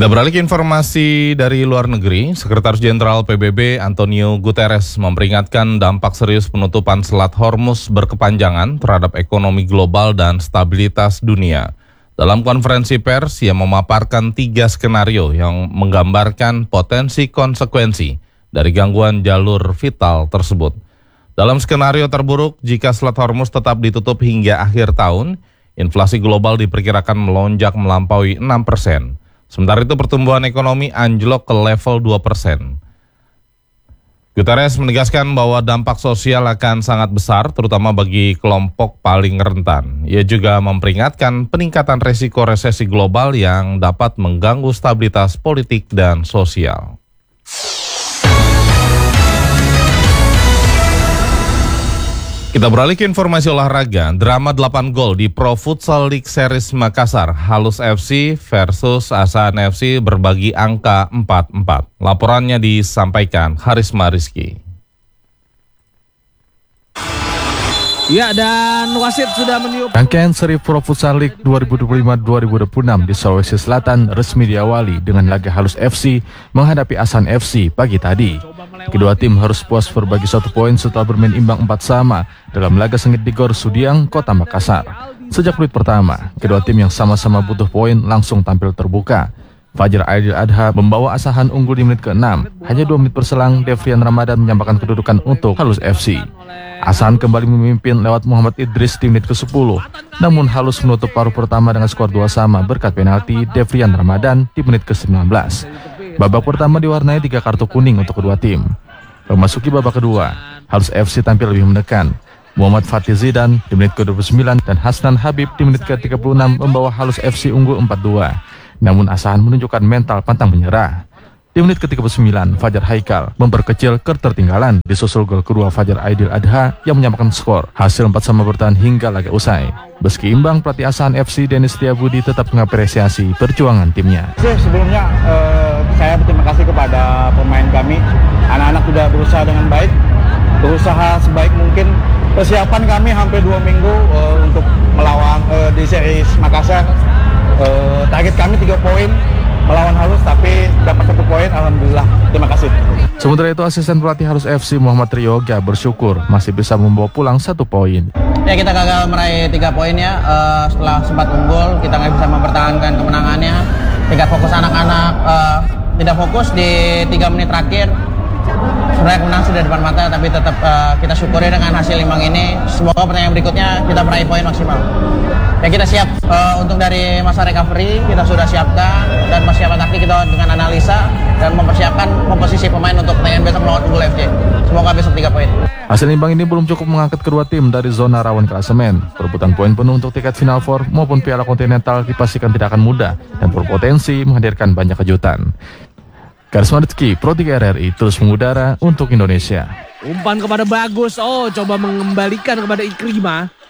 Kita beralih ke informasi dari luar negeri. Sekretaris Jenderal PBB Antonio Guterres memperingatkan dampak serius penutupan Selat Hormuz berkepanjangan terhadap ekonomi global dan stabilitas dunia. Dalam konferensi pers, ia memaparkan 3 skenario yang menggambarkan potensi konsekuensi dari gangguan jalur vital tersebut. Dalam skenario terburuk, jika Selat Hormuz tetap ditutup hingga akhir tahun, inflasi global diperkirakan melonjak melampaui 6%. Sementara itu pertumbuhan ekonomi anjlok ke level 2%. Guterres menegaskan bahwa dampak sosial akan sangat besar, terutama bagi kelompok paling rentan. Ia juga memperingatkan peningkatan resiko resesi global yang dapat mengganggu stabilitas politik dan sosial. Kita beralih ke informasi olahraga. Drama 8 gol di Pro Futsal League Series Makassar. Halus FC versus Asahan FC berbagi angka 4-4. Laporannya disampaikan Harisma Rizky. Ya, dan wasit sudah meniup. Rangkaian seri Pro Futsal League 2025-2026 di Sulawesi Selatan resmi diawali dengan laga Halus FC menghadapi Asahan FC pagi tadi. Kedua tim harus puas berbagi 1 poin setelah bermain imbang 4-4 dalam laga sengit di Gor Sudiang, Kota Makassar. Sejak menit pertama, kedua tim yang sama-sama butuh poin langsung tampil terbuka. Fajar Aidil Adha membawa Asahan unggul di menit ke-6. Hanya 2 menit berselang, Devrian Ramadan menyamakan kedudukan untuk Halus FC. Asahan kembali memimpin lewat Muhammad Idris di menit ke-10. Namun Halus menutup paruh pertama dengan skor 2-2 berkat penalti Devrian Ramadan di menit ke-19. Babak pertama diwarnai 3 kartu kuning untuk kedua tim. Memasuki babak kedua, Halus FC tampil lebih menekan. Muhammad Fatih Zidan di menit ke-29 dan Hasnan Habib di menit ke-36 membawa Halus FC unggul 4-2. Namun Asahan menunjukkan mental pantang menyerah. Di menit ke-39, Fajar Haikal memperkecil ketertinggalan disusul gol kedua Fajar Aidil Adha yang menyamakan skor. Hasil 4-4 bertahan hingga laga usai. Meski imbang, pelatih Asahan FC Dennis Setiabudi tetap mengapresiasi perjuangan timnya. Sebelumnya saya berterima kasih kepada pemain kami. Anak-anak sudah berusaha dengan baik, berusaha sebaik mungkin. Persiapan kami hampir 2 minggu untuk melawan di series Makassar. Target kami 3 poin melawan Halus, tapi dapat 1 poin, alhamdulillah. Terima kasih. Sementara itu asisten pelatih Halus FC Muhammad Rioga bersyukur masih bisa membawa pulang 1 poin. Ya, kita gagal meraih 3 poin ya. Setelah sempat unggul, kita nggak bisa mempertahankan kemenangannya. Tingkat fokus anak-anak tidak fokus di 3 menit terakhir. Sebenarnya kemenangan sudah depan mata, tapi tetap kita syukuri dengan hasil imbang ini. Semoga pertandingan berikutnya kita meraih poin maksimal. Ya, kita siap untuk dari masa recovery, kita sudah siapkan dan persiapan taktik kita dengan analisa dan mempersiapkan komposisi pemain untuk pertandingan besok melawan Unggul FC. Semoga besok 3 poin. Hasil imbang ini belum cukup mengangkat kedua tim dari zona rawan klasemen. Perebutan poin penuh untuk tiket Final Four maupun Piala Kontinental dipastikan tidak akan mudah dan berpotensi menghadirkan banyak kejutan. Harisma Rizky, Pro 3 RRI terus mengudara untuk Indonesia. Umpan kepada Bagus, coba mengembalikan kepada Ikrimah.